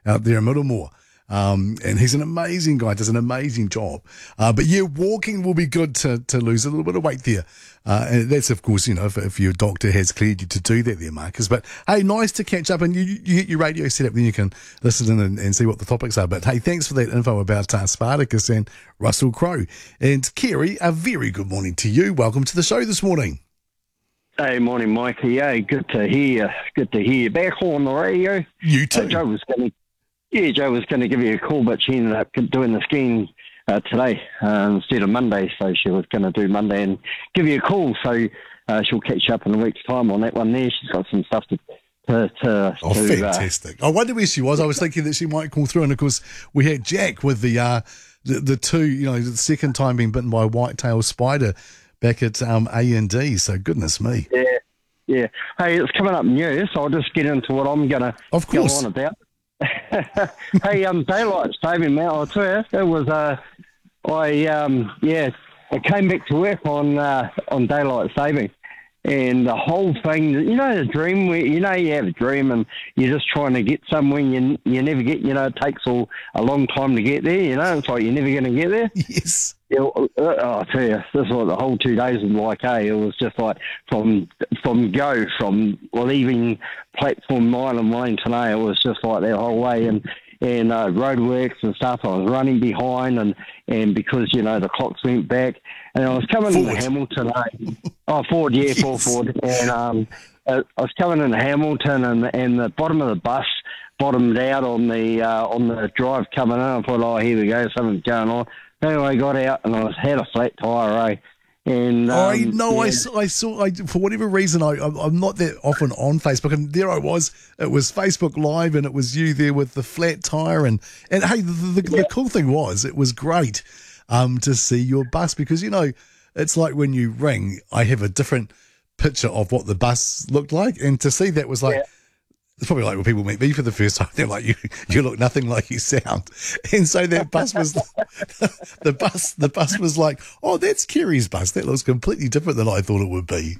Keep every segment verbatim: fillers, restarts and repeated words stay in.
out there in Middlemore. Um, and he's an amazing guy, does an amazing job. Uh, but yeah, walking will be good to, to lose a little bit of weight there. Uh, and that's, of course, you know, if, if your doctor has cleared you to do that there, Marcus. But hey, nice to catch up, and you, you get your radio set up, then you can listen in and, and see what the topics are. But hey, thanks for that info about uh, Spartacus and Russell Crowe. And Kerry, a very good morning to you. Welcome to the show this morning. Hey, morning, Mikey. Yeah, good to hear you. Good to hear you back on the radio. You too. Uh, Joe was going to, yeah, Joe was going to give you a call, but she ended up doing the skiing uh, today uh, instead of Monday. So she was going to do Monday and give you a call. So uh, she'll catch up in a week's time on that one there. She's got some stuff to. to, to oh, to, fantastic! Uh, I wonder where she was. I was thinking that she might call through, and of course we had Jack with the uh, the, the two, you know, the second time being bitten by a white-tailed spider back at um, A and D. So goodness me. Yeah, yeah. Hey, it's coming up new, so I'll just get into what I'm going to go on about. Hey, um, daylight saving, man, I'll tell you, it was, uh, I, um, yeah, I came back to work on, uh, on daylight saving, and the whole thing, you know, the dream where, you know, you have a dream and you're just trying to get somewhere and you, you never get, you know, it takes all, a long time to get there, you know, it's like you're never going to get there. Yes. Yeah, oh, I'll tell you, this is what the whole two days was like, eh? It was just like from from go, from leaving platform nine on Wellington, eh? It was just like that whole way, and and uh, roadworks and stuff. I was running behind, and, and because, you know, the clocks went back, and I was coming Forward. into Hamilton, eh? Oh, forward, yeah, Yes. full forward, and um, I was coming into Hamilton, and and the bottom of the bus bottomed out on the uh, on the drive coming in. I thought, oh, here we go, something's going on. Anyway, I got out and I was, had a flat tyre, eh? And um, I know, yeah. I saw, I saw I, for whatever reason, I, I'm I'm not that often on Facebook, and there I was. It was Facebook Live, and it was you there with the flat tyre, and and hey, the, the, the, Yeah. the cool thing was, it was great um to see your bus, because you know it's like when you ring, I have a different picture of what the bus looked like, and to see that was like. Yeah. It's probably like when people meet me for the first time, they're like, you you look nothing like you sound. And so that bus was, the bus the bus was like, oh, that's Kerry's bus. That looks completely different than I thought it would be.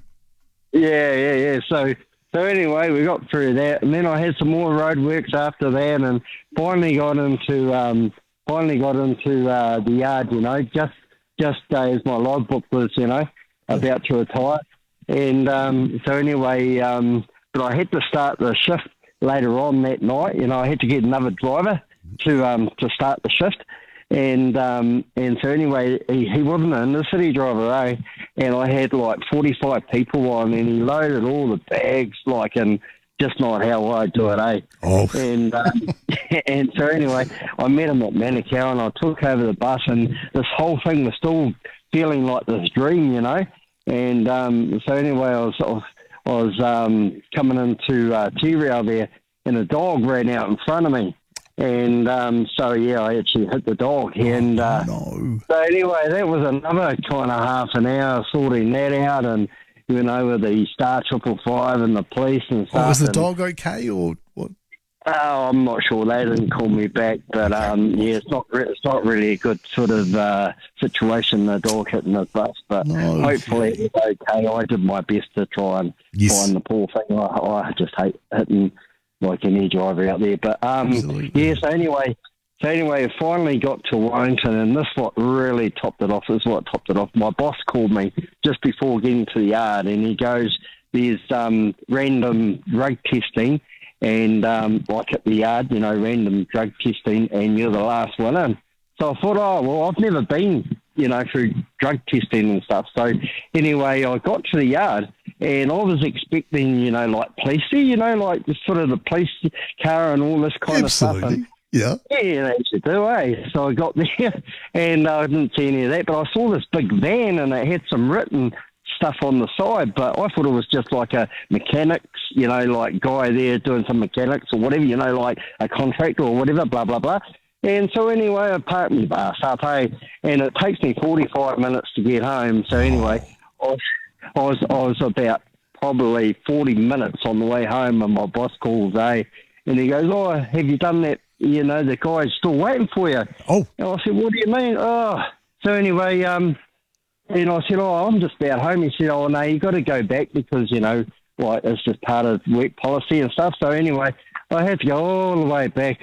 Yeah, yeah, yeah. So, so anyway, we got through that, and then I had some more roadworks after that, and finally got into, um, finally got into uh, the yard. You know, just just uh, as my logbook was, you know, about to retire, and um, so anyway, um, but I had to start the shift later on that night. You know, I had to get another driver to um, to start the shift. And um, and so anyway, he, he wasn't an inner city driver, eh? And I had like forty-five people on, and he loaded all the bags, like, and just not how I do it, eh? Oh. And um, and so anyway, I met him at Manukau, and I took over the bus, and this whole thing was still feeling like this dream, you know. And um, so anyway, I was I was, I was um, coming into uh, T-Rail there, and a dog ran out in front of me. And um, so, yeah, I actually hit the dog. And uh, Oh, no. so anyway, that was another kind of half an hour sorting that out, and, you know, with the Star Triple Five and the police and stuff. Oh, was the and, dog okay, or what? Oh, I'm not sure. They didn't call me back, but um, yeah, it's not re- it's not really a good sort of uh, situation. The dog hitting the bus, but No, hopefully okay. it's okay. I did my best to try and Yes. find the poor thing. I, I just hate hitting like any driver out there. But um, Absolutely. yeah. So anyway, so anyway, I finally got to Warrington, and this what really topped it off. This is what topped it off. My boss called me just before getting to the yard, and he goes, "There's um, random drug testing." And um, like at the yard, you know, random drug testing, and you're the last one in. So I thought, oh, well, I've never been, you know, through drug testing and stuff. So anyway, I got to the yard, and I was expecting, you know, like police, you know, like the sort of the police car and all this kind Absolutely. of stuff. And, Yeah. yeah, they should do, eh? So I got there, and I didn't see any of that, but I saw this big van, and it had some written stuff on the side, but I thought it was just like a mechanics, you know, like guy there doing some mechanics or whatever, you know, like a contractor or whatever, blah, blah, blah. And so anyway, I parked my bus up, eh? And it takes me forty-five minutes to get home. So anyway, I was, I was, I was about probably forty minutes on the way home, and my boss calls, eh? And he goes, oh, have you done that? You know, the guy's still waiting for you. Oh. And I said, what do you mean? Oh, so anyway, um, and I said, oh, I'm just about home. He said, oh, no, you got to go back because, you know, like it's just part of work policy and stuff. So anyway, I had to go all the way back, eh?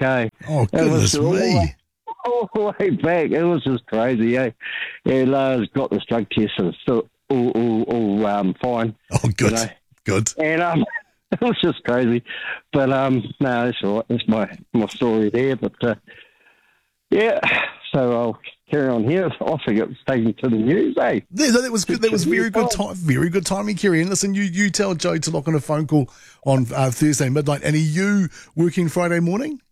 Oh, goodness all, me. All the way back. It was just crazy, eh? And uh, got this drug test and it's still all, all, all um, fine. Oh, good. You know? Good. And um, it was just crazy. But um, no, that's all right. That's my, my story there. But uh, yeah, so I'll carry on here. I think it was taken to the news, eh? Yeah, that was good. That was very good time. Very good timing, Kerry. And listen, you, you tell Joe to lock on a phone call on uh, Thursday midnight. And are you working Friday morning?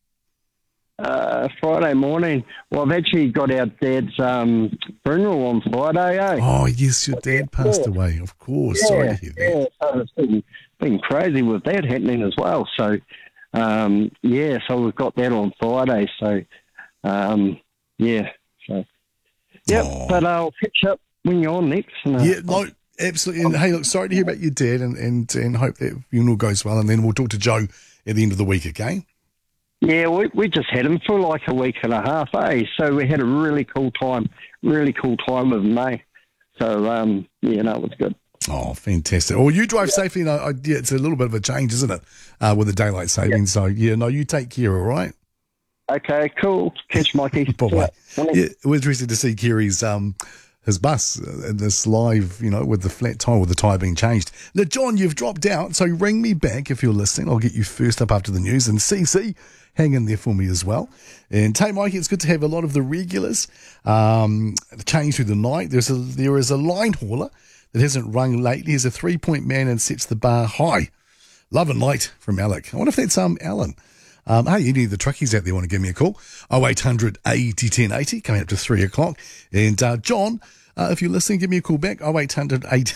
Uh, Friday morning. Well, I've actually got our dad's um, funeral on Friday, eh? Oh, yes, your dad passed Yeah. away. Of course. Yeah, Sorry to hear that. yeah. So it's been, been crazy with that happening as well. So, um, yeah, so we've got that on Friday. So, um, yeah. So, yep. Oh. But I'll catch up when you're on next. And, uh, Yeah, no, absolutely. And hey, look, sorry to hear about your dad, and, and, and hope that funeral goes well. And then we'll talk to Joe at the end of the week, okay? Yeah, we we just had him for like a week and a half, eh? So we had a really cool time, really cool time with him, eh? So, um, yeah, no, it was good. Oh, fantastic. Well, you drive safely. No, I, yeah, it's a little bit of a change, isn't it, uh, with the daylight savings? So, yeah, no, you take care, all right? Okay, cool. Catch Mikey. Bye-bye. Yeah. Yeah, it was interesting to see Kerry's um, his bus in this live, you know, with the flat tyre, with the tyre being changed. Now, John, you've dropped out, so ring me back if you're listening. I'll get you first up after the news. And C C, hang in there for me as well. And Tay Mikey, it's good to have a lot of the regulars um, change through the night. There's a, there is a line hauler that hasn't rung lately. He's a three-point man and sets the bar high. Love and light from Alec. I wonder if that's um Alan. Um, hey, any of the truckies out there want to give me a call? oh eight hundred eighty ten eighty, coming up to three o'clock. And uh, John, uh, if you're listening, give me a call back, oh eight hundred eighty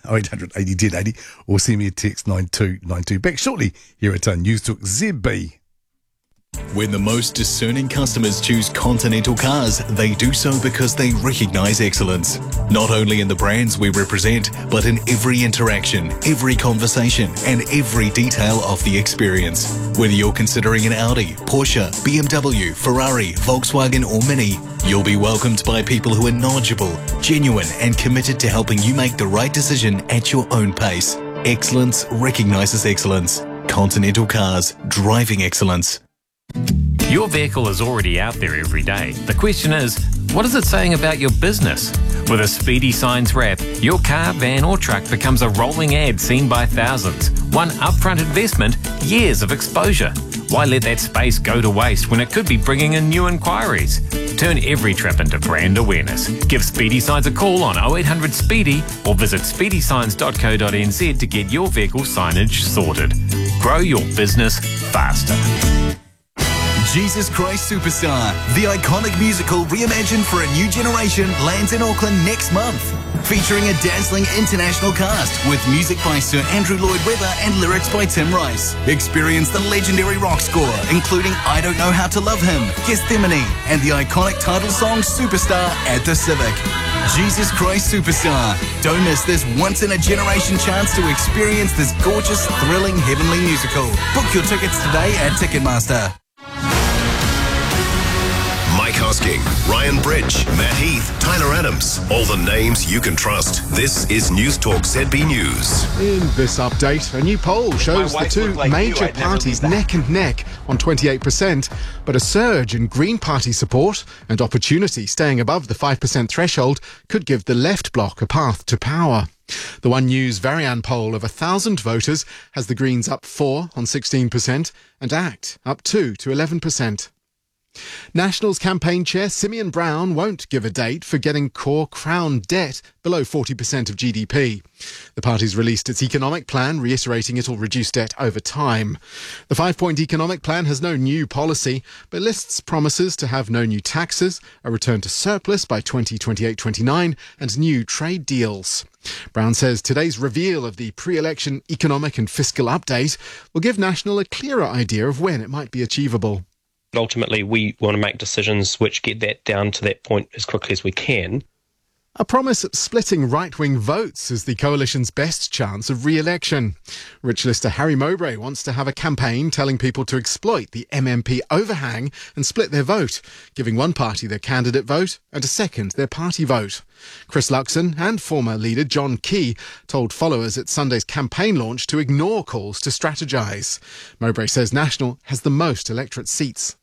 ten eighty, or send me a text nine two nine two. Back shortly here at uh, News Talk Z B. When the most discerning customers choose Continental Cars, they do so because they recognise excellence. Not only in the brands we represent, but in every interaction, every conversation, and every detail of the experience. Whether you're considering an Audi, Porsche, B M W, Ferrari, Volkswagen or Mini, you'll be welcomed by people who are knowledgeable, genuine, and committed to helping you make the right decision at your own pace. Excellence recognises excellence. Continental Cars, driving excellence. Your vehicle is already out there every day. The question is, what is it saying about your business? With a Speedy Signs wrap, your car, van or truck becomes a rolling ad seen by thousands. One upfront investment, years of exposure. Why let that space go to waste when it could be bringing in new inquiries? Turn every trip into brand awareness. Give Speedy Signs a call on oh eight hundred SPEEDY or visit speedy signs dot co dot n z to get your vehicle signage sorted. Grow your business faster. Jesus Christ Superstar, the iconic musical reimagined for a new generation, lands in Auckland next month. Featuring a dazzling international cast with music by Sir Andrew Lloyd Webber and lyrics by Tim Rice. Experience the legendary rock score, including I Don't Know How to Love Him, Gethsemane, and the iconic title song Superstar at the Civic. Jesus Christ Superstar. Don't miss this once-in-a-generation chance to experience this gorgeous, thrilling, heavenly musical. Book your tickets today at Ticketmaster. Mike Hosking, Ryan Bridge, Matt Heath, Tyler Adams. All the names you can trust. This is News Talk Z B News. In this update, a new poll shows the two like major you, parties neck and neck on twenty-eight percent, but a surge in Green Party support and Opportunity staying above the five percent threshold could give the left bloc a path to power. The One News Varian poll of one thousand voters has the Greens up four on sixteen percent and ACT up two to eleven percent. Nationals campaign chair Simeon Brown won't give a date for getting core Crown debt below forty percent of G D P. The party's released its economic plan, reiterating it'll reduce debt over time. The five-point economic plan has no new policy, but lists promises to have no new taxes, a return to surplus by twenty twenty-eight twenty-nine, and new trade deals. Brown says today's reveal of the pre-election economic and fiscal update will give National a clearer idea of when it might be achievable. Ultimately, we want to make decisions which get that down to that point as quickly as we can. A promise at splitting right-wing votes is the coalition's best chance of re-election. Rich Lister Harry Mowbray wants to have a campaign telling people to exploit the M M P overhang and split their vote, giving one party their candidate vote and a second their party vote. Chris Luxon and former leader John Key told followers at Sunday's campaign launch to ignore calls to strategise. Mowbray says National has the most electorate seats.